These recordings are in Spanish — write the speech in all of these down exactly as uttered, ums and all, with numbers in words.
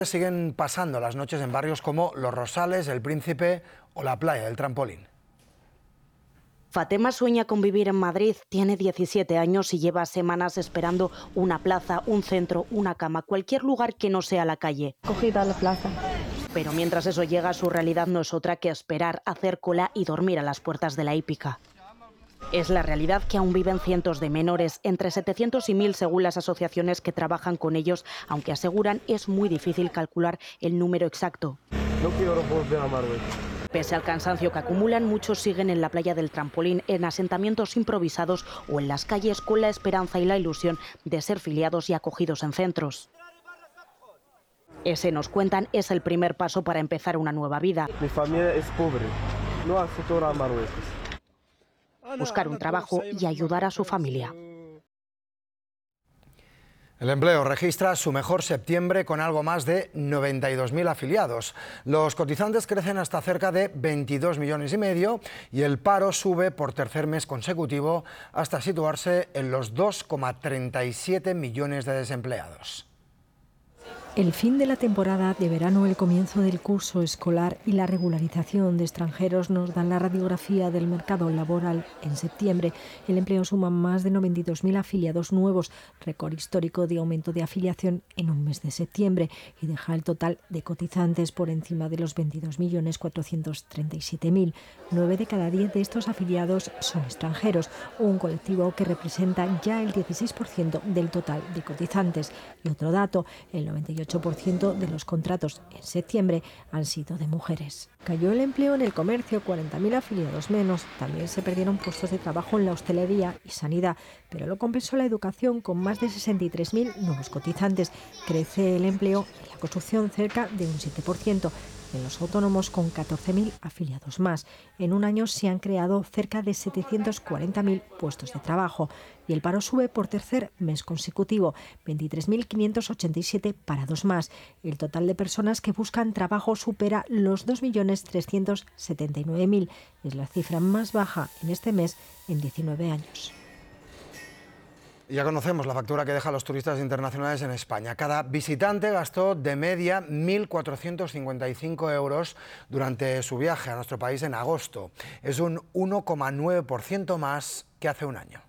Siguen pasando las noches en barrios como Los Rosales, El Príncipe o la playa del Trampolín. Fatema sueña con vivir en Madrid, tiene diecisiete años y lleva semanas esperando una plaza, un centro, una cama, cualquier lugar que no sea la calle. Cogida la plaza. Pero mientras eso llega, su realidad no es otra que esperar, hacer cola y dormir a las puertas de la hípica. Es la realidad que aún viven cientos de menores, entre setecientos y mil según las asociaciones que trabajan con ellos, aunque aseguran es muy difícil calcular el número exacto. No quiero volver a Marruecos. Pese al cansancio que acumulan, muchos siguen en la playa del Trampolín, en asentamientos improvisados o en las calles con la esperanza y la ilusión de ser filiados y acogidos en centros. Ese, nos cuentan, es el primer paso para empezar una nueva vida. Mi familia es pobre, no hay futuro a Marruecos. Buscar un trabajo y ayudar a su familia. El empleo registra su mejor septiembre con algo más de noventa y dos mil afiliados. Los cotizantes crecen hasta cerca de veintidós millones y medio y el paro sube por tercer mes consecutivo hasta situarse en los dos coma treinta y siete millones de desempleados. El fin de la temporada de verano, el comienzo del curso escolar y la regularización de extranjeros nos dan la radiografía del mercado laboral. En septiembre, el empleo suma más de noventa y dos mil afiliados nuevos, récord histórico de aumento de afiliación en un mes de septiembre, y deja el total de cotizantes por encima de los veintidós millones cuatrocientos treinta y siete mil. Nueve de cada diez de estos afiliados son extranjeros, un colectivo que representa ya el dieciséis por ciento del total de cotizantes. Y otro dato, el noventa y ocho por ciento de los contratos en septiembre han sido de mujeres. Cayó el empleo en el comercio, cuarenta mil afiliados menos. También se perdieron puestos de trabajo en la hostelería y sanidad, pero lo compensó la educación con más de sesenta y tres mil nuevos cotizantes. Crece el empleo en la construcción cerca de un siete por ciento. En los autónomos con catorce mil afiliados más. En un año se han creado cerca de setecientos cuarenta mil puestos de trabajo y el paro sube por tercer mes consecutivo, veintitrés mil quinientos ochenta y siete parados más. El total de personas que buscan trabajo supera los dos millones trescientos setenta y nueve mil. Es la cifra más baja en este mes en diecinueve años. Ya conocemos la factura que dejan los turistas internacionales en España. Cada visitante gastó de media mil cuatrocientos cincuenta y cinco euros durante su viaje a nuestro país en agosto. Es un uno coma nueve por ciento más que hace un año.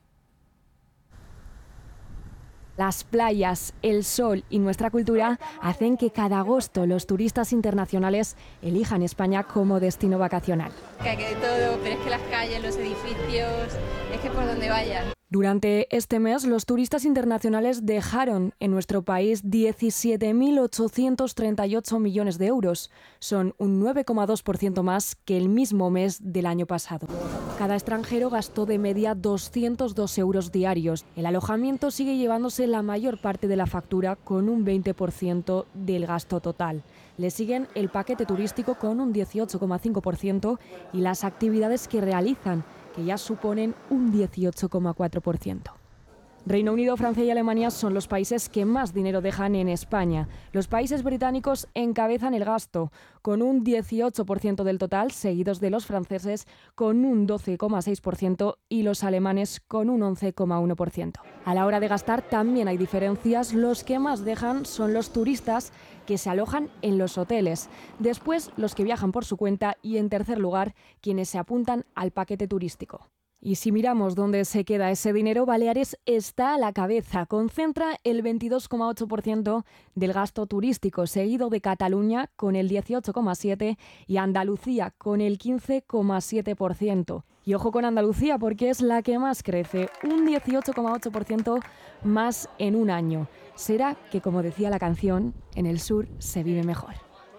Las playas, el sol y nuestra cultura hacen que cada agosto los turistas internacionales elijan España como destino vacacional. Que hay de todo, pero es que las calles, los edificios, es que por donde vayan. Durante este mes, los turistas internacionales dejaron en nuestro país diecisiete mil ochocientos treinta y ocho millones de euros. Son un nueve coma dos por ciento más que el mismo mes del año pasado. Cada extranjero gastó de media doscientos dos euros diarios. El alojamiento sigue llevándose la mayor parte de la factura con un veinte por ciento del gasto total. Le siguen el paquete turístico con un dieciocho coma cinco por ciento y las actividades que realizan, que ya suponen un dieciocho coma cuatro por ciento. Reino Unido, Francia y Alemania son los países que más dinero dejan en España. Los países británicos encabezan el gasto, con un dieciocho por ciento del total, seguidos de los franceses con un doce coma seis por ciento y los alemanes con un once coma uno por ciento. A la hora de gastar también hay diferencias. Los que más dejan son los turistas que se alojan en los hoteles. Después, los que viajan por su cuenta y, en tercer lugar, quienes se apuntan al paquete turístico. Y si miramos dónde se queda ese dinero, Baleares está a la cabeza. Concentra el veintidós coma ocho por ciento del gasto turístico, seguido de Cataluña con el dieciocho coma siete por ciento y Andalucía con el quince coma siete por ciento. Y ojo con Andalucía porque es la que más crece, un dieciocho coma ocho por ciento más en un año. Será que, como decía la canción, en el sur se vive mejor.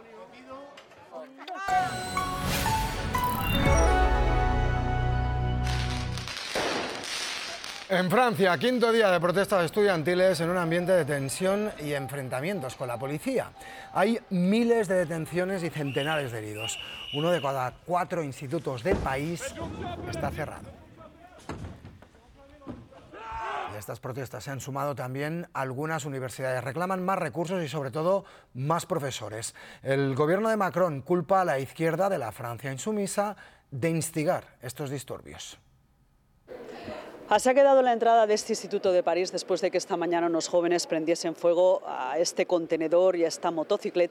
En Francia, quinto día de protestas estudiantiles en un ambiente de tensión y enfrentamientos con la policía. Hay miles de detenciones y centenares de heridos. Uno de cada cuatro institutos del país está cerrado. Y a estas protestas se han sumado también algunas universidades. Reclaman más recursos y, sobre todo, más profesores. El gobierno de Macron culpa a la izquierda de la Francia insumisa de instigar estos disturbios. Así ha quedado la entrada de este Instituto de París después de que esta mañana unos jóvenes prendiesen fuego a este contenedor y a esta motocicleta